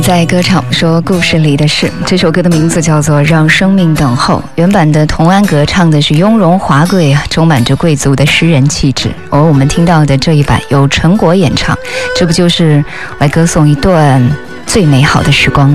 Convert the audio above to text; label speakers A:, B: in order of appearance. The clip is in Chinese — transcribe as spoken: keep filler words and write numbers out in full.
A: 在歌唱说故事里的事，这首歌的名字叫做《让生命等候》。原版的童安格唱的是雍容华贵啊，充满着贵族的诗人气质。而我们听到的这一版由陈果演唱，这不就是来歌颂一段最美好的时光？